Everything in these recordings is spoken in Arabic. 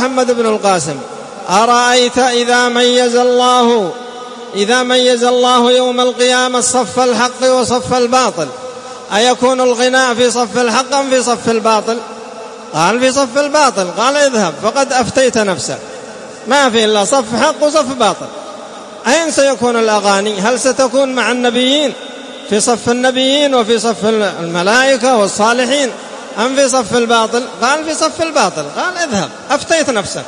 محمد بن القاسم: أرأيت إذا ميز الله يوم القيامة صف الحق وصف الباطل أيكون الغناء في صف الحق أم في صف الباطل؟ قال: في صف الباطل. قال: اذهب فقد أفتيت نفسك، ما في إلا صف حق وصف باطل. أين سيكون الأغاني؟ هل ستكون مع النبيين في صف النبيين وفي صف الملائكة والصالحين، أم في صف الباطل؟ قال: في صف الباطل. قال: اذهب أفتيت نفسك.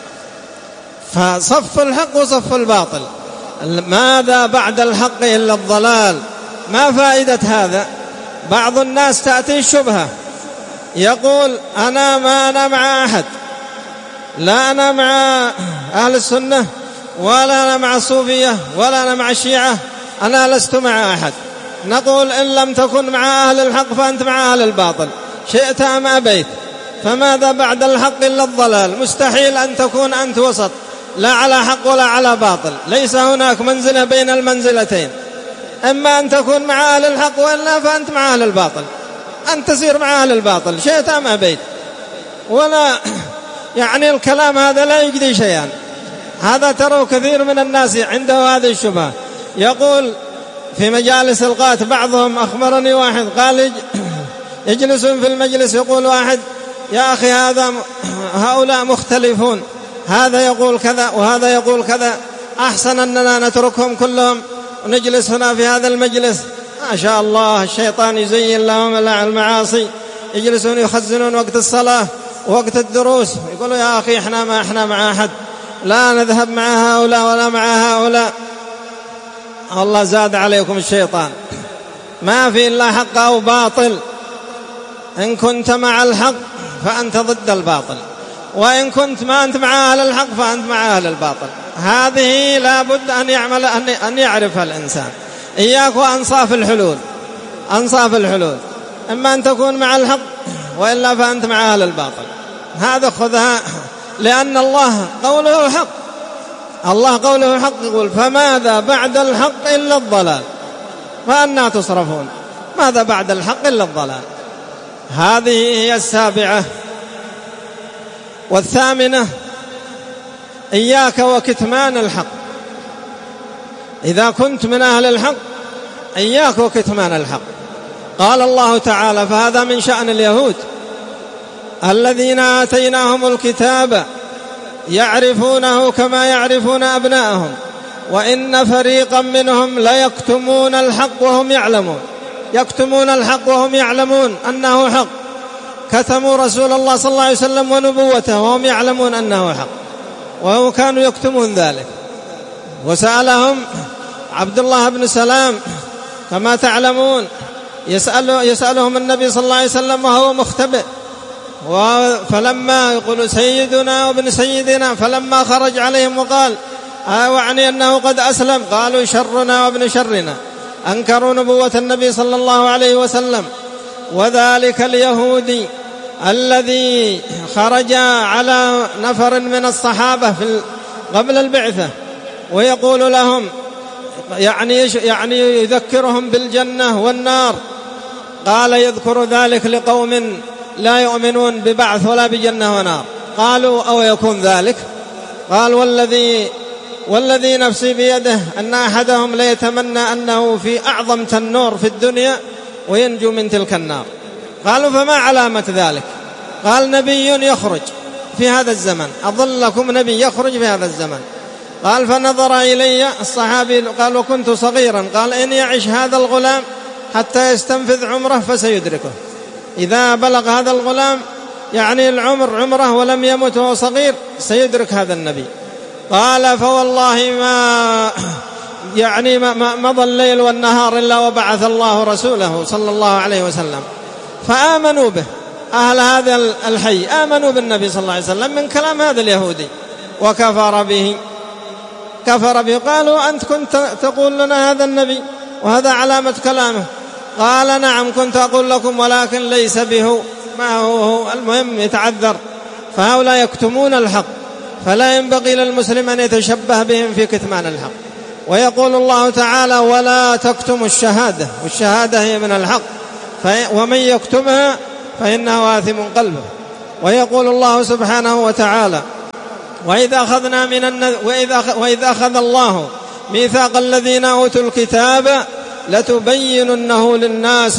فصف الحق وصف الباطل. ماذا بعد الحق إلا الضلال؟ ما فائدة هذا؟ بعض الناس تأتي الشبهة يقول: أنا مع أحد، لا أنا مع أهل السنة ولا أنا مع الصوفية ولا أنا مع الشيعة، أنا لست مع أحد. نقول: إن لم تكن مع أهل الحق فأنت مع أهل الباطل، شئت أم أبيت. فماذا بعد الحق إلا الضلال؟ مستحيل أن تكون أنت وسط، لا على حق ولا على باطل، ليس هناك منزلة بين المنزلتين. إما أن تكون مع أهل الحق وإلا فأنت مع أهل الباطل، أن تسير مع أهل الباطل شئت أم أبيت. ولا يعني الكلام هذا لا يجدي شيئا. هذا تروا كثير من الناس عنده هذه الشبهة. يقول في مجالس القات بعضهم، أخبرني واحد قال: يجلسون في المجلس يقول واحد: يا أخي هؤلاء مختلفون، هذا يقول كذا وهذا يقول كذا، أحسن أننا نتركهم كلهم ونجلس هنا في هذا المجلس. ما شاء الله الشيطان يزين لهم المعاصي، يجلسون يخزنون وقت الصلاة ووقت الدروس، يقولوا: يا أخي إحنا مع أحد، لا نذهب مع هؤلاء ولا مع هؤلاء. الله زاد عليكم الشيطان. ما في إلا حق أو باطل. إن كنت مع الحق فأنت ضد الباطل، وإن كنت ما أنت مع أهل الحق فأنت مع أهل الباطل. هذه لا بد أن يعرفها الإنسان. إياك وأنصاف الحلول، إما أن تكون مع الحق وإلا فأنت مع أهل الباطل. هذا خذها، لأن الله قوله حق. الله قوله حق، يقول: فماذا بعد الحق إلا الضلال فأنى تصرفون. ماذا بعد الحق إلا الضلال. هذه هي السابعة. والثامنة: إياك وكتمان الحق. إذا كنت من أهل الحق إياك وكتمان الحق. قال الله تعالى: فهذا من شأن اليهود: الذين آتيناهم الكتاب يعرفونه كما يعرفون أبناءهم وإن فريقا منهم ليكتمون الحق وهم يعلمون. يكتمون الحق وهم يعلمون أنه حق. كتموا رسول الله صلى الله عليه وسلم ونبوته وهم يعلمون أنه حق، وهم كانوا يكتمون ذلك. وسألهم عبد الله بن سلام كما تعلمون، يسألهم النبي صلى الله عليه وسلم وهو مختبئ، فلما يقول: سيدنا وابن سيدنا، فلما خرج عليهم وقال: وعني أنه قد أسلم، قالوا: شرنا وابن شرنا. أنكروا نبوة النبي صلى الله عليه وسلم. وذلك اليهودي الذي خرج على نفر من الصحابة قبل البعثة ويقول لهم، يعني يذكرهم بالجنة والنار، قال: يذكر ذلك لقوم لا يؤمنون ببعث ولا بجنة ونار. قالوا: أو يكون ذلك؟ قال: والذي نفسي بيده أن أحدهم ليتمنى أنه في أعظم تنور في الدنيا وينجو من تلك النار. قالوا: فما علامة ذلك؟ قال: نبي يخرج في هذا الزمن، أظل لكم نبي يخرج في هذا الزمن. قال: فنظر إلي الصحابي، قال: وكنت صغيرا، قال: إن يعش هذا الغلام حتى يستنفذ عمره فسيدركه. إذا بلغ هذا الغلام يعني العمر عمره ولم يمت وهو صغير سيدرك هذا النبي. قال: فوالله ما مضى الليل والنهار إلا وبعث الله رسوله صلى الله عليه وسلم. فآمنوا به أهل هذا الحي، آمنوا بالنبي صلى الله عليه وسلم من كلام هذا اليهودي، وكفر به. قالوا: أنت كنت تقول لنا هذا النبي وهذا علامة كلامه. قال: نعم كنت أقول لكم، ولكن ليس به، ما هو المهم يتعذر. فهؤلاء يكتمون الحق، فلا ينبغي للمسلم أن يتشبه بهم في كتمان الحق. ويقول الله تعالى: ولا تكتموا الشهادة، والشهادة هي من الحق، ومن يكتمها فإنه آثم قلبه. ويقول الله سبحانه وتعالى: وإذا أخذ الله ميثاق الذين أوتوا الكتاب لتبيننه للناس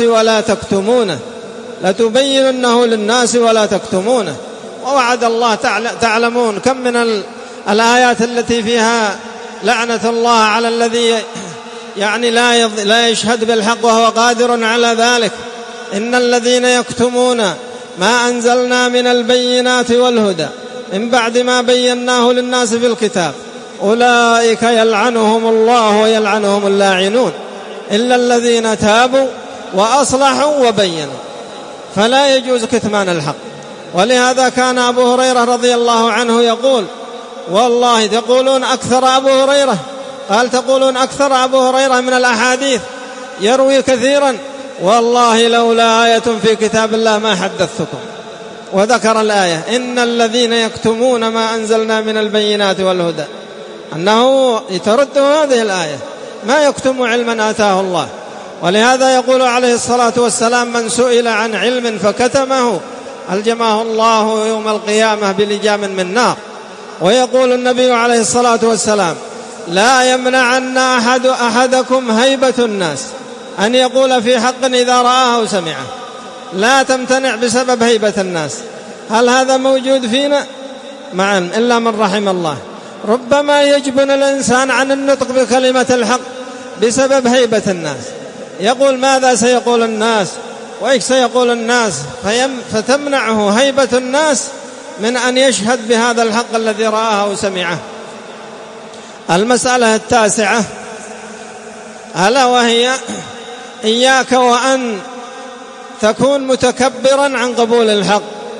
ولا تكتمونه ووعد الله. تعلمون كم من الآيات التي فيها لعنة الله على الذي يعني لا يشهد بالحق وهو قادر على ذلك. إن الذين يكتمون ما أنزلنا من البينات والهدى من بعد ما بيناه للناس في الكتاب أولئك يلعنهم الله ويلعنهم اللاعنون إلا الذين تابوا وأصلحوا وبينوا. فلا يجوز كتمان الحق. ولهذا كان أبو هريرة رضي الله عنه يقول والله تقولون أكثر أبو هريرة، قال تقولون أكثر أبو هريرة من الأحاديث يروي كثيرا، والله لولا آية في كتاب الله ما حدثتكم. وذكر الآية إن الذين يكتمون ما أنزلنا من البينات والهدى، أنه يترد هذه الآية ما يكتم علما آتاه الله. ولهذا يقول عليه الصلاة والسلام من سئل عن علم فكتمه ألجمه الله يوم القيامة بلجام من نار. ويقول النبي عليه الصلاة والسلام لا يمنعن أحدكم هيبة الناس أن يقول في حق إذا رآه أو سمعه. لا تمتنع بسبب هيبة الناس. هل هذا موجود فينا؟ معا إلا من رحم الله. ربما يجبن الإنسان عن النطق بكلمة الحق بسبب هيبة الناس، يقول ماذا سيقول الناس وإيش سيقول الناس، فتمنعه هيبة الناس من أن يشهد بهذا الحق الذي رآه أو سمعه. المسألة 9 ألا وهي إياك وأن تكون متكبرا عن قبول الحق.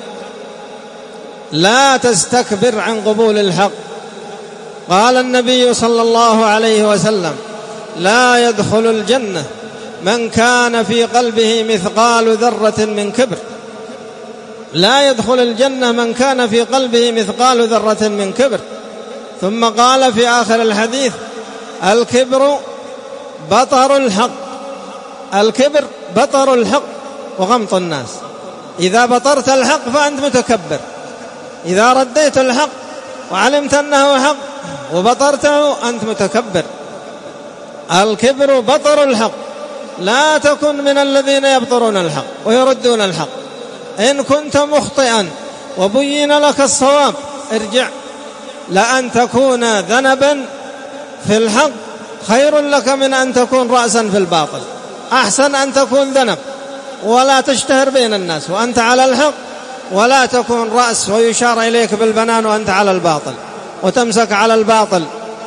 لا تستكبر عن قبول الحق. قال النبي صلى الله عليه وسلم لا يدخل الجنة من كان في قلبه مثقال ذرة من كبر. لا يدخل الجنة من كان في قلبه مثقال ذرة من كبر. ثم قال في آخر الحديث الكبر بطر الحق. الكبر بطر الحق وغمط الناس. إذا بطرت الحق فأنت متكبر. إذا رديت الحق وعلمت أنه حق وبطرته أنت متكبر. الكبر بطر الحق. لا تكن من الذين يبطرون الحق ويردون الحق. إن كنت مخطئا وبين لك الصواب ارجع. لأن تكون ذنبا في الحق خير لك من أن تكون رأسا في الباطل. أحسن أن تكون ذنب ولا تشتهر بين الناس وأنت على الحق، ولا تكون رأس ويشار إليك بالبنان وأنت على الباطل وتمسك على الباطل.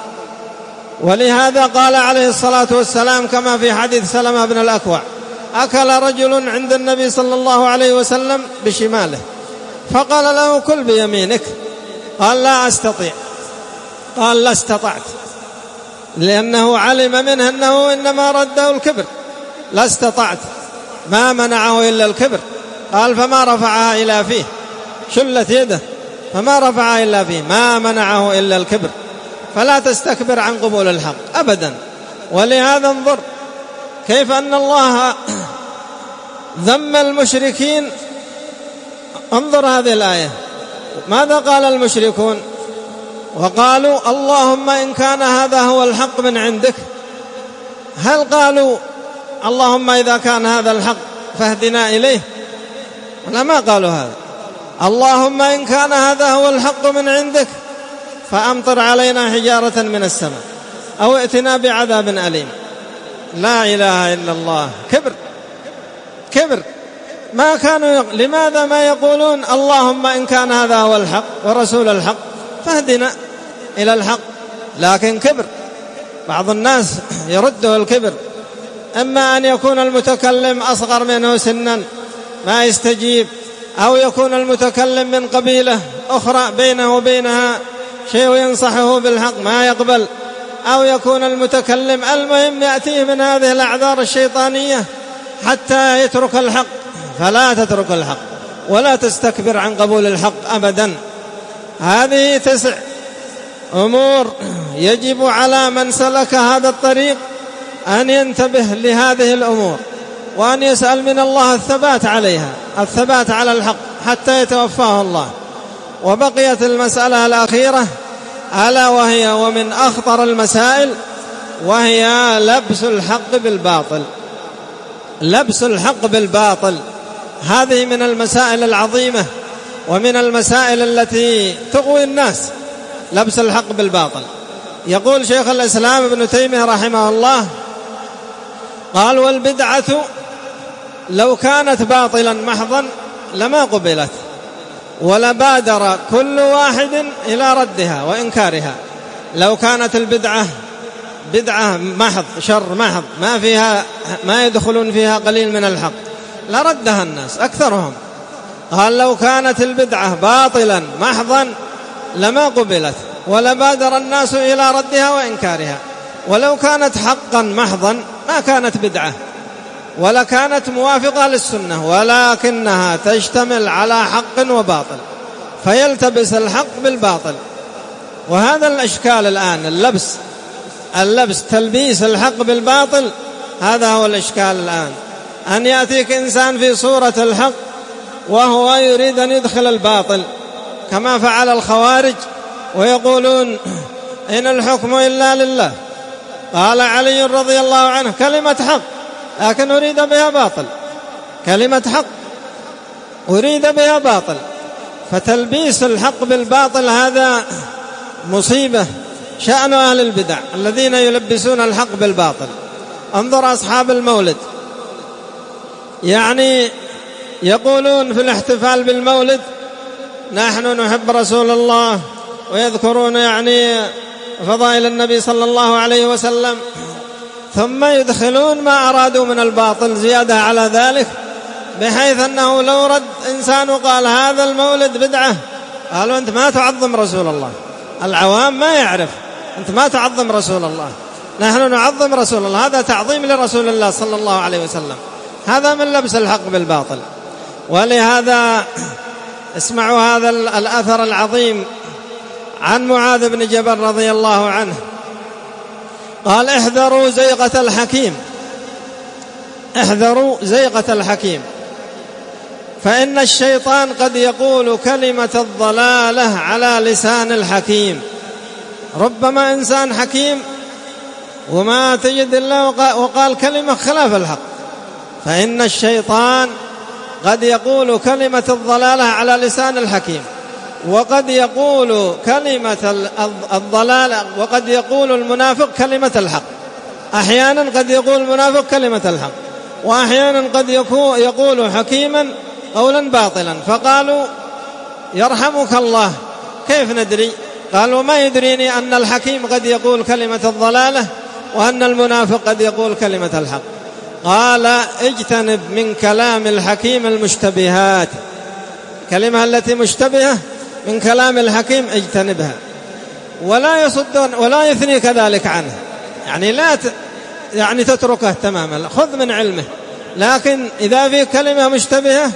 ولهذا قال عليه الصلاة والسلام كما في حديث سلمة بن الأكوع أكل رجل عند النبي صلى الله عليه وسلم بشماله فقال له كل بيمينك، قال لا أستطيع، قال لا استطعت، لأنه علم منه أنه إنما رده الكبر. لا استطعت، ما منعه إلا الكبر. قال فما رفعها إلى فيه، شلت يده فما رفعها إلا فيه، ما منعه إلا الكبر. فلا تستكبر عن قبول الحق أبدا. ولهذا انظر كيف أن الله ذم المشركين. انظر هذه الآية ماذا قال المشركون؟ وقالوا اللهم إن كان هذا هو الحق من عندك. هل قالوا اللهم إذا كان هذا الحق فاهدنا إليه؟ لا، ما قالوا هذا. اللهم إن كان هذا هو الحق من عندك فأمطر علينا حجارة من السماء أو ائتنا بعذاب أليم. لا إله إلا الله. كبر. ما كانوا لماذا ما يقولون اللهم إن كان هذا هو الحق ورسول الحق فاهدنا إلى الحق؟ لكن كبر. بعض الناس يرده الكبر، إما أن يكون المتكلم أصغر منه سنا ما يستجيب، أو يكون المتكلم من قبيلة أخرى بينه وبينها شيء ينصحه بالحق ما يقبل، أو يكون المتكلم المهم يأتيه من هذه الأعذار الشيطانية حتى يترك الحق. فلا تترك الحق ولا تستكبر عن قبول الحق أبدا. هذه 9 أمور يجب على من سلك هذا الطريق أن ينتبه لهذه الأمور، وأن يسأل من الله الثبات عليها، الثبات على الحق حتى يتوفاه الله. وبقيت المسألة الأخيرة ألا وهي ومن أخطر المسائل، وهي لبس الحق بالباطل. لبس الحق بالباطل هذه من المسائل العظيمة ومن المسائل التي تغوي الناس، لبس الحق بالباطل. يقول شيخ الإسلام ابن تيمية رحمه الله قال: والبدعة لو كانت باطلا محضا لما قبلت، ولبادر كل واحد إلى ردها وإنكارها. لو كانت البدعة بدعة محض، شر محض، ما يدخلون فيها قليل من الحق، لردها الناس أكثرهم. قال: لو كانت البدعة باطلا محضا لما قبلت، ولبادر الناس إلى ردها وإنكارها. ولو كانت حقا محضا ما كانت بدعة ولا كانت موافقة للسنة، ولكنها تشتمل على حق وباطل، فيلتبس الحق بالباطل. وهذا الإشكال الآن، اللبس تلبيس الحق بالباطل، هذا هو الإشكال الآن. أن يأتيك إنسان في صورة الحق وهو يريد أن يدخل الباطل كما فعل الخوارج، ويقولون إن الحكم إلا لله. قال علي رضي الله عنه: كلمة حق لكن أريد بها باطل، كلمة حق أريد بها باطل. فتلبيس الحق بالباطل هذا مصيبة، شأن أهل البدع الذين يلبسون الحق بالباطل. انظر أصحاب المولد، يعني يقولون في الاحتفال بالمولد: نحن نحب رسول الله، ويذكرون يعني فضائل النبي صلى الله عليه وسلم، ثم يدخلون ما أرادوا من الباطل زيادة على ذلك، بحيث أنه لو رد إنسان وقال هذا المولد بدعة، قالوا: أنت ما تعظم رسول الله. العوام ما يعرف، أنت ما تعظم رسول الله، نحن نعظم رسول الله، هذا تعظيم لرسول الله صلى الله عليه وسلم. هذا من لبس الحق بالباطل. ولهذا اسمعوا هذا الأثر العظيم عن معاذ بن جبل رضي الله عنه قال: احذروا زيغة الحكيم، احذروا زيغة الحكيم، فإن الشيطان قد يقول كلمة الضلالة على لسان الحكيم. ربما إنسان حكيم وما تجد الله وقال كلمة خلاف الحق، فإن الشيطان قد يقول كلمة الضلالة على لسان الحكيم، وقد يقول كلمة الضلالة، وقد يقول المنافق كلمة الحق. أحيانا قد يقول المنافق كلمة الحق، وأحيانا قد يقول حكيما قولا باطلا. فقالوا: يرحمك الله، كيف ندري؟ قالوا: ما يدريني أن الحكيم قد يقول كلمة الضلالة وأن المنافق قد يقول كلمة الحق. قال: اجتنب من كلام الحكيم المشتبهات، كلمة التي مشتبهة من كلام الحكيم اجتنبها، ولا يصد ولا يثني كذلك عنه، يعني لا يعني تتركه تماما، خذ من علمه، لكن إذا في كلمة مشتبهة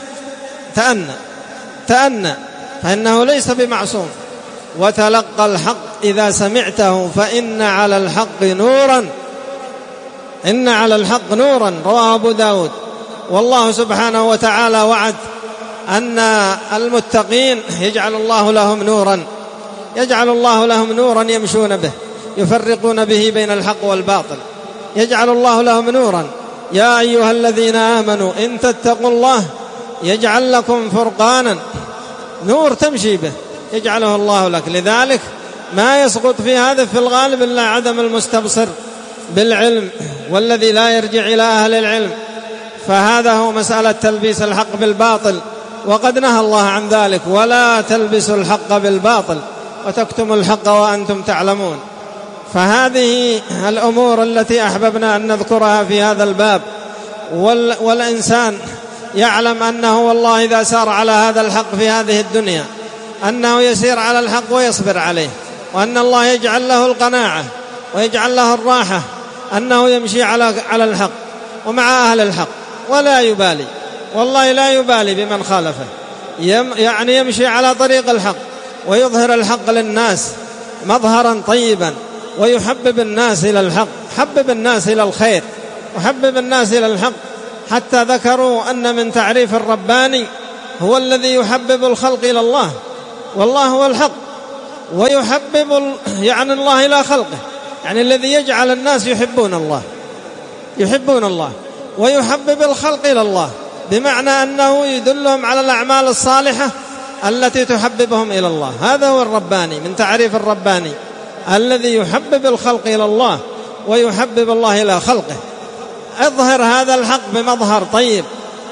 تأنى، فإنه ليس بمعصوم. وتلقى الحق إذا سمعته فإن على الحق نورا، إن على الحق نورا، رواه أبو داود. والله سبحانه وتعالى وعد أن المتقين يجعل الله لهم نورا يمشون به، يفرقون به بين الحق والباطل، يجعل الله لهم نورا. يا أيها الذين آمنوا إن تتقوا الله يجعل لكم فرقانا، نور تمشي به يجعله الله لك. لذلك ما يسقط في هذا في الغالب إلا عدم المستبصر بالعلم، والذي لا يرجع إلى أهل العلم. فهذا هو مسألة تلبيس الحق بالباطل، وقد نهى الله عن ذلك: ولا تلبسوا الحق بالباطل وتكتموا الحق وأنتم تعلمون. فهذه الأمور التي أحببنا أن نذكرها في هذا الباب. والإنسان يعلم أنه والله إذا سار على هذا الحق في هذه الدنيا أنه يسير على الحق ويصبر عليه، وأن الله يجعل له القناعة ويجعل له الراحة أنه يمشي على الحق ومع أهل الحق، ولا يبالي، والله لا يبالي بمن خالفه، يعني يمشي على طريق الحق ويظهر الحق للناس مظهرا طيبا، ويحبب الناس إلى الحق، حبب الناس إلى الخير وحبب الناس إلى الحق. حتى ذكروا أن من تعريف الرباني هو الذي يحبب الخلق إلى الله، والله هو الحق. ويحبب يعني الله إلى خلقه، يعني الذي يجعل الناس يحبون الله ويحبب الخلق إلى الله، بمعنى أنه يدلهم على الأعمال الصالحة التي تحببهم إلى الله. هذا هو الرباني، من تعريف الرباني الذي يحبب الخلق إلى الله ويحبب الله إلى خلقه. اظهر هذا الحق بمظهر طيب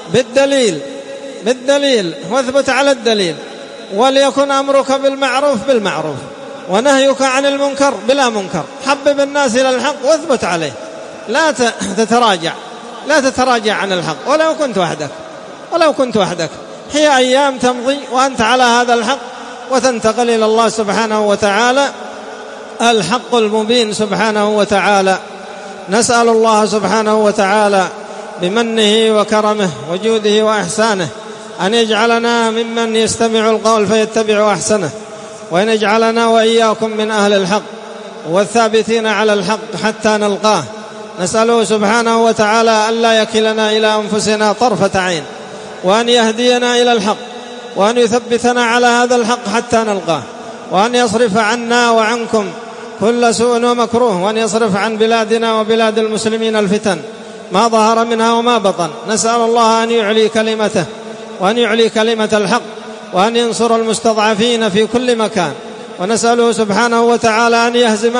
بالدليل واثبت على الدليل، وليكن أمرك بالمعروف ونهيك عن المنكر بلا منكر. حبب الناس إلى الحق واثبت عليه، لا تتراجع عن الحق ولو كنت وحدك. هي أيام تمضي وأنت على هذا الحق وتنتقل إلى الله سبحانه وتعالى، الحق المبين سبحانه وتعالى. نسأل الله سبحانه وتعالى بمنه وكرمه وجوده وإحسانه أن يجعلنا ممن يستمع القول فيتبع أحسنه، وأن يجعلنا وإياكم من أهل الحق والثابتين على الحق حتى نلقاه. نسأله سبحانه وتعالى ألا يكلنا إلى أنفسنا طرفة عين، وأن يهدينا إلى الحق، وأن يثبتنا على هذا الحق حتى نلقاه، وأن يصرف عنا وعنكم كل سوء ومكروه، وأن يصرف عن بلادنا وبلاد المسلمين الفتن ما ظهر منها وما بطن. نسأل الله أن يعلي كلمته وأن يعلي كلمة الحق، وأن ينصر المستضعفين في كل مكان. ونسأله سبحانه وتعالى أن يهزم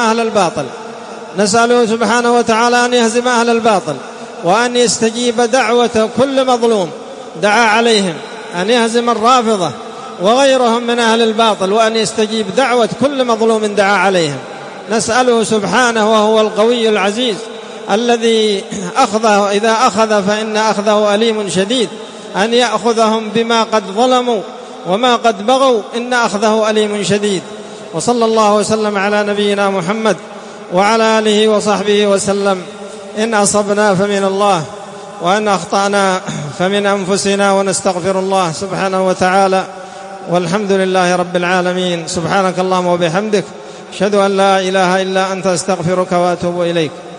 أهل الباطل، وأن يستجيب دعوة كل مظلوم دعا عليهم، أن يهزم الرافضة وغيرهم من أهل الباطل، وأن يستجيب دعوة كل مظلوم دعا عليهم. نسأله سبحانه وهو القوي العزيز الذي إذا أخذ فإن أخذه أليم شديد، أن يأخذهم بما قد ظلموا وما قد بغوا، إن أخذه أليم شديد. وصلى الله وسلم على نبينا محمد وعلى آله وصحبه وسلم. إن أصبنا فمن الله، وإن أخطأنا فمن أنفسنا، ونستغفر الله سبحانه وتعالى، والحمد لله رب العالمين. سبحانك اللهم وبحمدك، أشهد أن لا إله إلا أنت، أستغفرك وأتوب إليك.